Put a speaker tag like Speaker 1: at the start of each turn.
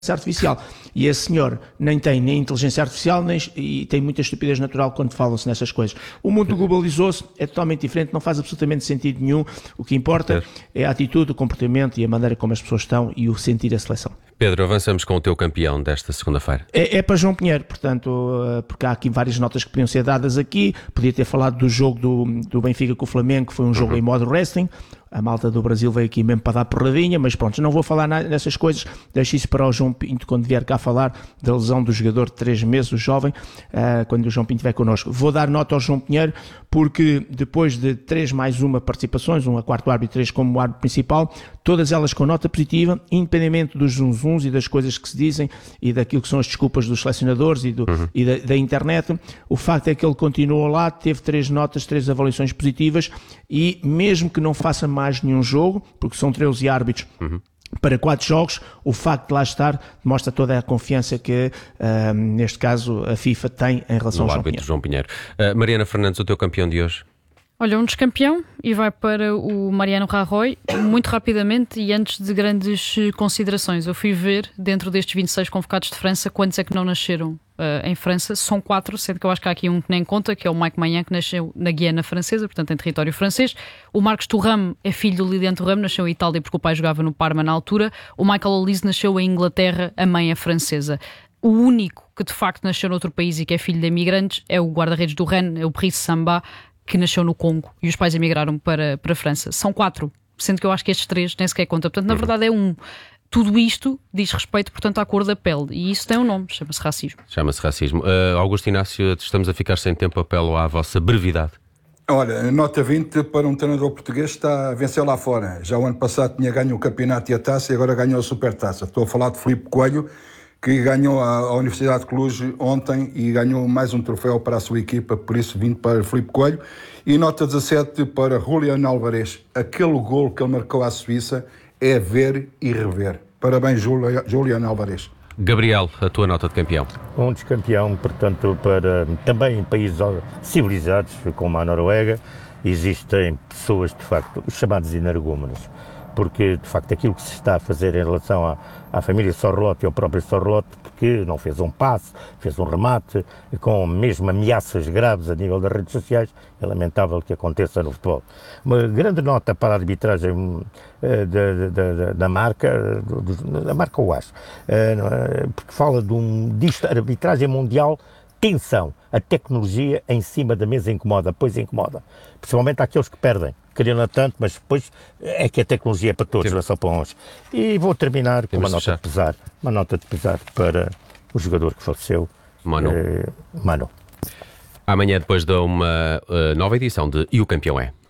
Speaker 1: artificial. E esse senhor nem tem nem inteligência artificial e tem muita estupidez natural quando falam-se nessas coisas. O mundo globalizou-se, é totalmente diferente, não faz absolutamente sentido nenhum. O que importa é a atitude, o comportamento e a maneira como as pessoas estão e o sentir a seleção.
Speaker 2: Pedro, avançamos com o teu campeão desta segunda-feira.
Speaker 1: É para João Pinheiro, portanto, porque há aqui várias notas que podiam ser dadas aqui. Podia ter falado do jogo do Benfica com o Flamengo, que foi um jogo em modo wrestling. A malta do Brasil veio aqui mesmo para dar porradinha, mas pronto, não vou falar nessas coisas, deixo isso para o João Pinto quando vier cá falar da lesão do jogador de 3 meses, o jovem, quando o João Pinto estiver connosco. Vou dar nota ao João Pinheiro, porque depois de 3 mais 1 participações, a quarto árbitro e 3 como árbitro principal, todas elas com nota positiva, independentemente dos zunzuns e das coisas que se dizem e daquilo que são as desculpas dos selecionadores e da internet, o facto é que ele continuou lá, teve 3 notas, 3 avaliações positivas e mesmo que não faça mais nenhum jogo, porque são 13 árbitros para 4 jogos, o facto de lá estar mostra toda a confiança que, neste caso, a FIFA tem em relação ao
Speaker 2: João Pinheiro. Mariana Fernandes, o teu campeão de hoje?
Speaker 3: Olha, um descampeão e vai para o Mariano Rajoy, muito rapidamente e antes de grandes considerações. Eu fui ver, dentro destes 26 convocados de França, quantos é que não nasceram em França. São 4, sendo que eu acho que há aqui um que nem conta, que é o Mike Maignan, que nasceu na Guiana Francesa, portanto em território francês. O Marcos Thuram é filho do Lilian Thuram, nasceu em Itália porque o pai jogava no Parma na altura. O Michael Olise nasceu em Inglaterra, a mãe é francesa. O único que de facto nasceu noutro país e que é filho de imigrantes é o guarda-redes do Rennes, é o Brice Samba, que nasceu no Congo e os pais emigraram para a França. São 4, sendo que eu acho que estes 3 nem sequer conta. Portanto, na verdade é um. Tudo isto diz respeito, portanto, à cor da pele. E isso tem um nome, chama-se racismo.
Speaker 2: Chama-se racismo. Augusto Inácio, estamos a ficar sem tempo, apelo à vossa brevidade.
Speaker 4: Olha, nota 20 para um treinador português, está a vencer lá fora. Já o ano passado tinha ganho o campeonato e a taça e agora ganhou a supertaça. Estou a falar de Filipe Coelho, que ganhou a Universidade de Cluj ontem e ganhou mais um troféu para a sua equipa, por isso 20 para Filipe Coelho. E nota 17 para Julián Álvarez. Aquele gol que ele marcou à Suíça é ver e rever. Parabéns, Julián Álvarez.
Speaker 2: Gabriel, a tua nota de campeão?
Speaker 5: Um descampeão, portanto, para também em países civilizados, como a Noruega, existem pessoas, de facto, os chamados energúmenos. Porque, de facto, aquilo que se está a fazer em relação à família Sorloth e ao próprio Sorloth, porque não fez um passe, fez um remate, com mesmo ameaças graves a nível das redes sociais, é lamentável que aconteça no futebol. Uma grande nota para a arbitragem da marca UAS, porque fala disto, arbitragem mundial. Atenção, a tecnologia em cima da mesa incomoda, pois incomoda. Principalmente àqueles que perdem. Queriam tanto, mas depois é que a tecnologia é para todos, não é só para uns. E vou terminar com uma nota de pesar para o jogador que faleceu, Mano.
Speaker 2: Amanhã, depois de uma nova edição de E o Campeão é?